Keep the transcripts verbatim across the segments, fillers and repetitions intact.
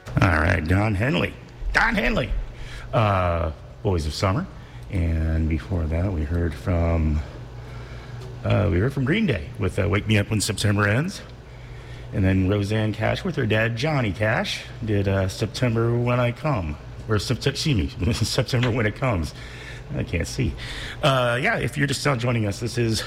All right, Don Henley. Don Henley. Uh, Boys of Summer. And before that, we heard from uh, we heard from Green Day with uh, Wake Me Up When September Ends. And then Roseanne Cash with her dad, Johnny Cash, did uh, September When I Come. Or, sept- excuse me, September When It Comes. I can't see. Uh, yeah, if you're just now joining us, this is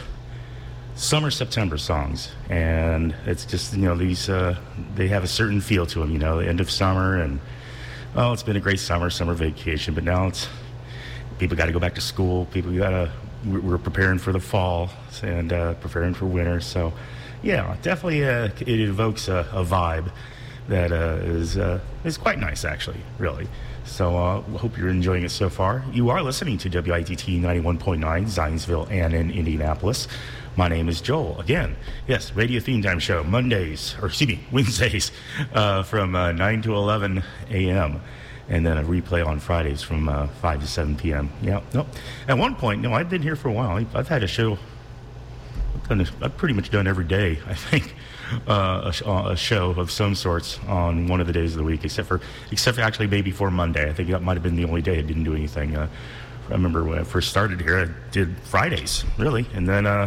Summer September songs. And it's just, you know, these, uh, they have a certain feel to them, you know, the end of summer. And, oh, it's been a great summer, summer vacation. But now it's, people got to go back to school. People got to, we're preparing for the fall and uh, preparing for winter. So, yeah, definitely uh, it evokes a, a vibe that uh, is uh, is quite nice, actually, really. So I uh, hope you're enjoying it so far. You are listening to W I T T ninety-one point nine, Zionsville and in Indianapolis. My name is Joel. Again, yes, Radio Theme Time Show, Mondays, or excuse me, Wednesdays uh, from uh, nine to eleven a.m., and then a replay on Fridays from uh, five to seven p.m. Yeah, no. At one point, no, I've been here for a while. I've had a show, I've, done a, I've pretty much done every day, I think, uh, a, a show of some sorts on one of the days of the week, except for, except for actually maybe for Monday. I think that might have been the only day I didn't do anything. Uh, I remember when I first started here, I did Fridays, really, and then uh,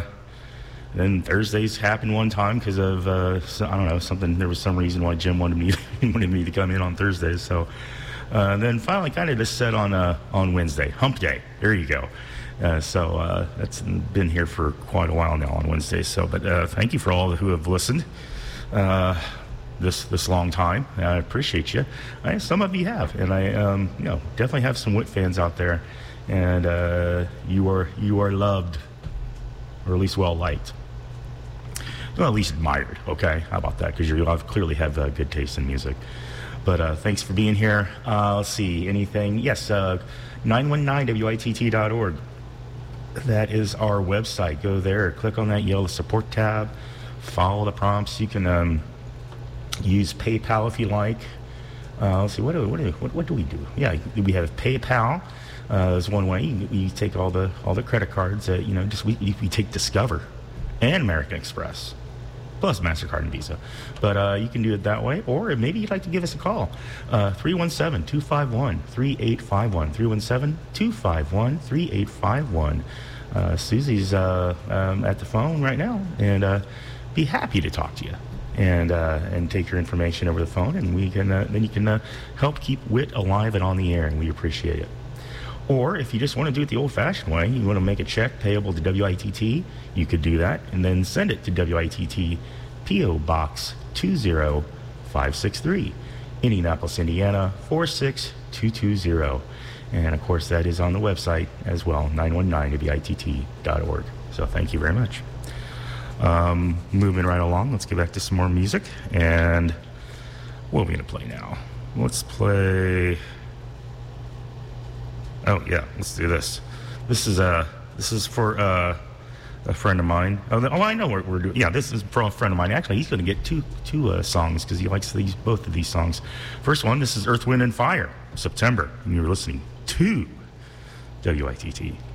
then Thursdays happened one time because of, uh, I don't know, something, there was some reason why Jim wanted me, wanted me to come in on Thursdays, so... Uh, and then finally kind of just set on uh, on Wednesday, hump day. There you go. Uh, so uh, that's been here for quite a while now on Wednesdays. So, but uh, thank you for all who have listened uh, this this long time. I appreciate you. I, some of you have, and I um, you know definitely have some Whit fans out there, and uh, you are you are loved, or at least well liked. Well, at least admired. Okay, how about that? Because you clearly have uh, good taste in music. But uh, thanks for being here. Uh, let's see, anything? Yes, uh, nine one nine W I T T dot org. That is our website. Go there, click on that yellow support tab, follow the prompts. You can um, use PayPal if you like. Uh, let's see, what do, what, do, what, what do we do? Yeah, we have PayPal. Uh, is one way. You, you take all the all the credit cards. Uh, you know, just we, we take Discover and American Express, plus MasterCard and Visa. But uh, you can do it that way, or maybe you'd like to give us a call. Uh, three one seven, two five one, three eight five one, three one seven, two five one, three eight five one. Uh, Susie's uh, um, at the phone right now, and uh, be happy to talk to you and uh, and take your information over the phone, and we can uh, then you can uh, help keep Whit alive and on the air, and we appreciate it. Or if you just want to do it the old-fashioned way, you want to make a check payable to W I T T, you could do that, and then send it to W I T T, P O. Box two zero five six three, Indianapolis, Indiana, four six two two zero. And, of course, that is on the website as well, nine one nine W I T T dot org. So thank you very much. Um, moving right along, let's get back to some more music. And what are we going to play now? Let's play... Oh, yeah, let's do this. This is uh, this is for uh, a friend of mine. Oh, the, oh I know what we're doing. Yeah, this is for a friend of mine. Actually, he's going to get two two uh, songs because he likes these both of these songs. First one, this is Earth, Wind, and Fire, September. And you're listening to W I T T.